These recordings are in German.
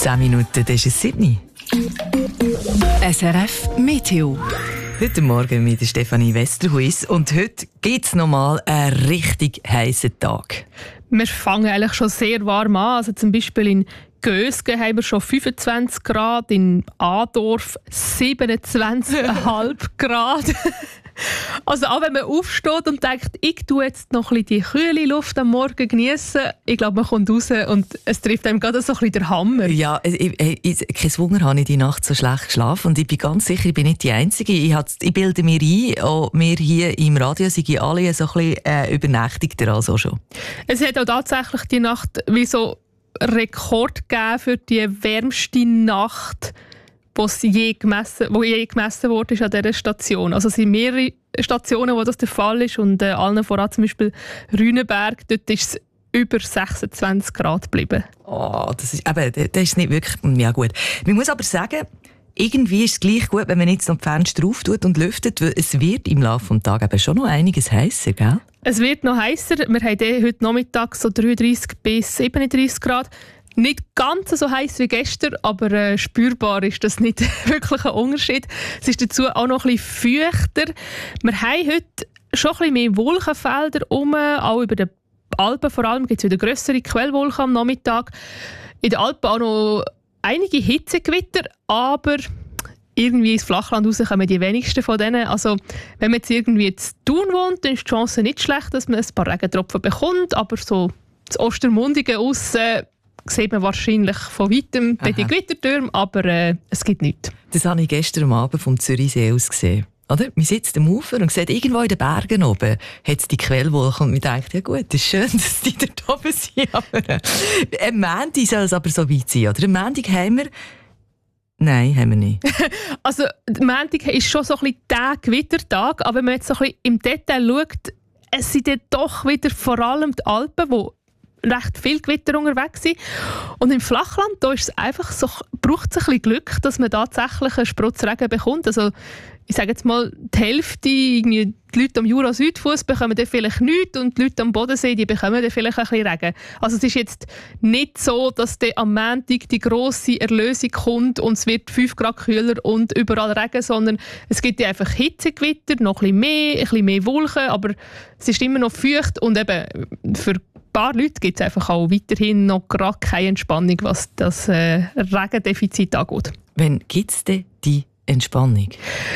10 Minuten, das ist es 7. SRF Meteo. Heute Morgen mit Stefanie Westerhuis und heute gibt es nochmal einen richtig heissen Tag. Wir fangen eigentlich schon sehr warm an. Also zum Beispiel in Gösgen haben wir schon 25 Grad, in Adorf 27,5 Grad. Also auch wenn man aufsteht und denkt, ich tue jetzt noch ein bisschen die kühle Luft am Morgen genießen, ich glaube, man kommt raus und es trifft einem gerade so ein bisschen der Hammer. Ja, kein Wunder habe ich die Nacht so schlecht geschlafen und ich bin ganz sicher, ich bin nicht die Einzige. Ich bilde mir ein, auch wir hier im Radio sind alle so ein bisschen übernächtigter als auch schon. Es hat auch tatsächlich die Nacht wie so Rekord gegeben für die wärmste Nacht, wo je gemessen wurde an dieser Station. Also es sind mehrere Stationen, wo das der Fall ist und allen voran zum Beispiel Rüneberg, dort ist es über 26 Grad geblieben. Oh, das ist nicht wirklich... Ja gut. Man muss aber sagen, irgendwie ist es gleich gut, wenn man jetzt noch die Fenster auftut und lüftet, weil es wird im Laufe des Tages eben schon noch einiges heißer, gell? Es wird noch heißer. Wir haben heute Nachmittag so 33 bis 37 Grad. Nicht ganz so heiß wie gestern, aber spürbar ist das nicht wirklich ein Unterschied. Es ist dazu auch noch ein bisschen feuchter. Wir haben heute schon ein bisschen mehr Wolkenfelder rum, auch über den Alpen vor allem gibt es wieder grössere Quellwolken am Nachmittag. In den Alpen auch noch einige Hitzegewitter, aber irgendwie ins Flachland raus kommen die wenigsten von denen. Also, wenn man jetzt irgendwie in Thun wohnt, dann ist die Chance nicht schlecht, dass man ein paar Regentropfen bekommt, aber so das Ostermundigen aussen sieht man wahrscheinlich von weitem die Gewittertürme, aber es gibt nichts. Das habe ich gestern am Abend vom Zürichsee aus gesehen. Oder? Man sitzt am Ufer und sieht, irgendwo in den Bergen oben hat es die Quellwolken und man denkt, ja gut, es ist schön, dass die da oben sind. Aber am Montag soll es aber so weit sein, oder? Am Montag haben wir... Nein, haben wir nicht. Also, der Montag ist schon so ein bisschen der Gewittertag, aber wenn man jetzt so ein bisschen im Detail schaut, es sind dann doch wieder vor allem die Alpen, wo recht viel Gewitter unterwegs sind. Und im Flachland da ist es einfach so, braucht es ein bisschen Glück, dass man tatsächlich einen Sprotzregen bekommt. Also, ich sage jetzt mal, die Hälfte, irgendwie die Leute am Jura-Südfuss bekommen dann vielleicht nichts und die Leute am Bodensee, die bekommen dann vielleicht ein bisschen Regen. Also es ist jetzt nicht so, dass dann am Montag die grosse Erlösung kommt und es wird 5 Grad kühler und überall Regen, sondern es gibt ja einfach Hitzegewitter, noch ein bisschen mehr Wolken, aber es ist immer noch feucht und eben für ein paar Leute gibt es einfach auch weiterhin noch gerade keine Entspannung, was das Regendefizit angeht. Wann gibt es denn die Entspannung?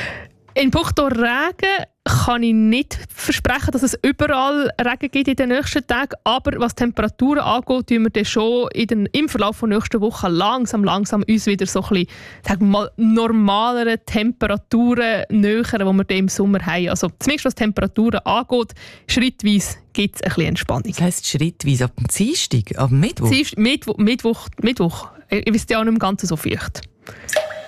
In puncto Regen kann ich nicht versprechen, dass es überall Regen gibt in den nächsten Tagen, aber was Temperaturen angeht, tun wir dann schon im Verlauf der nächsten Woche langsam uns wieder so ein bisschen, sagen wir mal, normalere Temperaturen nähern, die wir dann im Sommer haben. Also zumindest was Temperaturen angeht, schrittweise gibt es ein bisschen Entspannung. Das heisst schrittweise ab dem Dienstag, ab dem Mittwoch? Mittwoch. Ich weiss ja auch nicht im Ganzen so feucht.